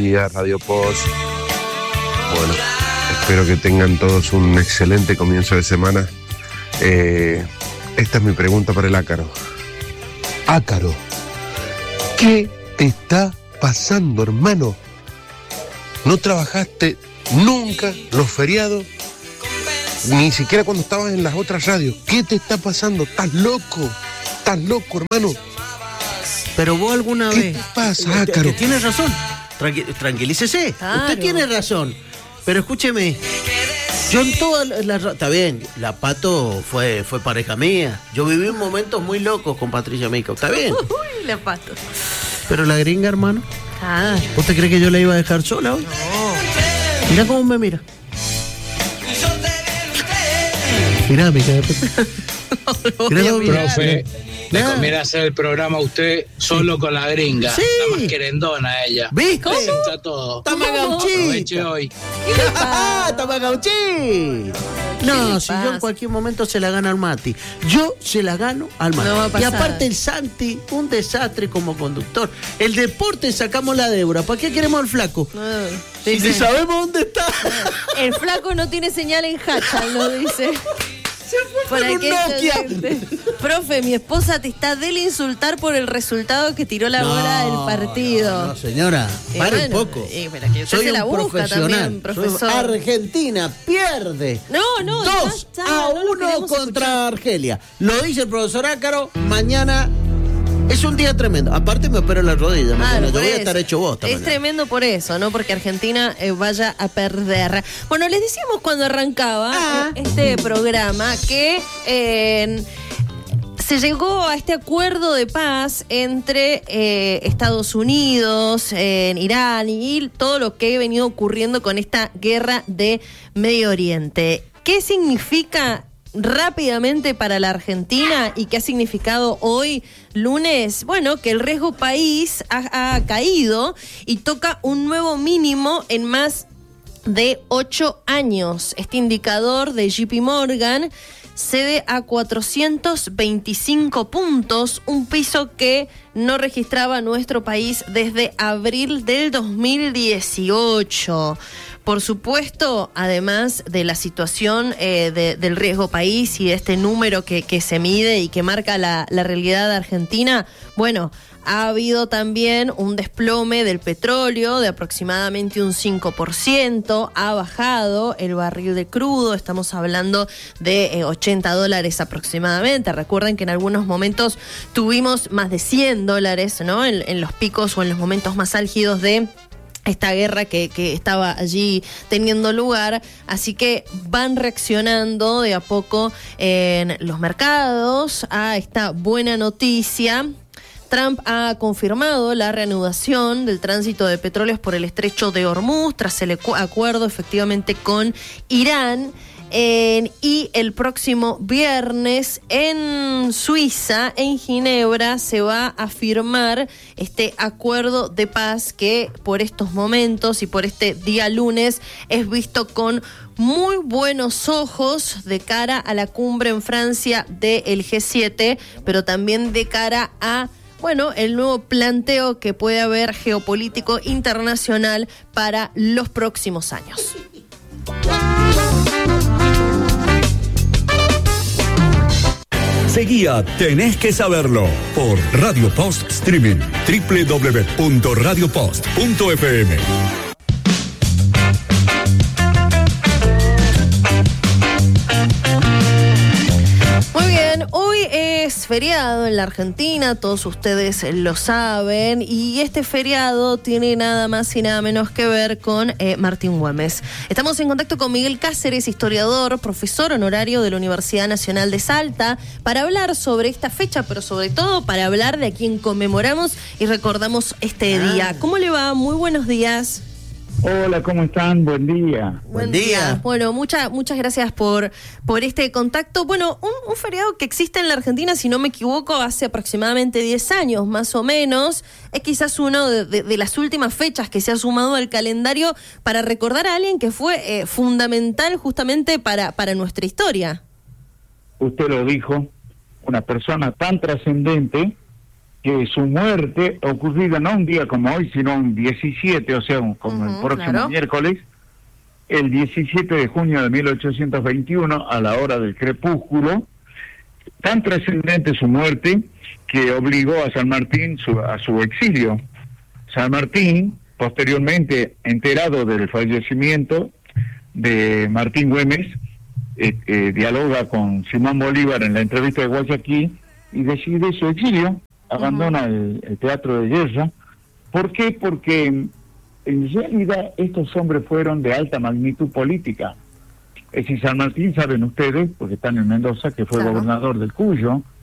días, Radio Post. Bueno, espero que tengan todos un excelente comienzo de semana. Esta es mi pregunta para el Ácaro. Ácaro, ¿qué te está pasando, hermano? ¿No trabajaste nunca los feriados? Ni siquiera cuando estabas en las otras radios. ¿Qué te está pasando? ¿Estás loco? ¿Estás loco, hermano? Pero vos alguna ¿Qué vez... te pasa, Ácaro? Que tiene razón. Tranquilícese. Claro. Usted tiene razón. Pero escúcheme. Yo en todas las... Está bien, la Pato fue pareja mía. Yo viví momentos muy locos con Patricia Mico. Está bien. Uy, la Pato. Pero la gringa, hermano. Claro. ¿Usted cree que yo la iba a dejar sola hoy? No. Mira cómo me mira. Mira, mi cara. Profe, le Nada. conviene hacer el programa a usted solo con la gringa. Sí. La más querendona ella. ¿Viste? Presenta todo. Aproveche hoy. ¡Tamagauchi! No, si yo en cualquier momento se la gano al Mati. Yo se la gano al Mati. No va a Y pasar. aparte el Santi, un desastre como conductor. El deporte sacamos la Débora. ¿Para qué queremos al flaco? Dice, Si sabemos dónde está. el flaco no tiene señal en Hachal, lo dice. con un Nokia. Profe, mi esposa te está del insultar por el resultado que tiró la bola del partido. No, señora, Y para bueno, un poco. pero que usted Soy se la un busca profesional. también, profesor. Argentina pierde. No, 2-1 no lo queremos contra Argelia. Lo dice el profesor Ácaro. Mañana es un día tremendo. Aparte me opero la rodilla. Mañana. Yo por voy a eso. estar hecho bosta. Es mañana. tremendo por eso, ¿no? Porque Argentina vaya a perder. Bueno, les decíamos cuando arrancaba este programa que se llegó a este acuerdo de paz entre Estados Unidos, Irán y todo lo que ha venido ocurriendo con esta guerra de Medio Oriente. ¿Qué significa rápidamente para la Argentina y qué ha significado hoy, lunes? Bueno, que el riesgo país ha caído y toca un nuevo mínimo en más de 8 años. Este indicador de JP Morgan cede a 425 puntos, un piso que no registraba nuestro país desde abril del 2018. Por supuesto, además de la situación del riesgo país y de este número que se mide y que marca la realidad argentina, bueno, ha habido también un desplome del petróleo de aproximadamente un 5%, ha bajado el barril de crudo, estamos hablando de $80 aproximadamente. Recuerden que en algunos momentos tuvimos más de $100, ¿no? En los picos o en los momentos más álgidos de esta guerra que estaba allí teniendo lugar, así que van reaccionando de a poco en los mercados a esta buena noticia. Trump ha confirmado la reanudación del tránsito de petróleos por el estrecho de Hormuz tras el acuerdo efectivamente con Irán. Y el próximo viernes en Suiza, en Ginebra, se va a firmar este acuerdo de paz que por estos momentos y por este día lunes es visto con muy buenos ojos de cara a la cumbre en Francia del G7, pero también de cara a el nuevo planteo que puede haber geopolítico internacional para los próximos años. Seguía Tenés que Saberlo por Radio Post Streaming, www.radiopost.fm. Muy bien, hoy es feriado en la Argentina, todos ustedes lo saben, y este feriado tiene nada más y nada menos que ver con Martín Güemes. Estamos en contacto con Miguel Cáceres, historiador, profesor honorario de la Universidad Nacional de Salta, para hablar sobre esta fecha, pero sobre todo para hablar de a quien conmemoramos y recordamos este día. ¿Cómo le va? Muy buenos días. Hola, ¿cómo están? Buen día. Buen día. Bueno, muchas gracias por este contacto. Bueno, un feriado que existe en la Argentina, si no me equivoco, hace aproximadamente 10 años, más o menos. Es quizás uno de las últimas fechas que se ha sumado al calendario para recordar a alguien que fue fundamental justamente para nuestra historia. Usted lo dijo, una persona tan trascendente que su muerte ocurrida no un día como hoy, sino un 17, o sea, como el próximo miércoles, el 17 de junio de 1821, a la hora del crepúsculo. Tan trascendente su muerte que obligó a San Martín a su exilio. San Martín, posteriormente enterado del fallecimiento de Martín Güemes, dialoga con Simón Bolívar en la entrevista de Guayaquil y decide su exilio, abandona el teatro de guerra. ¿Por qué? Porque en realidad estos hombres fueron de alta magnitud política. Es decir, San Martín, saben ustedes, porque están en Mendoza, que fue gobernador del Cuyo,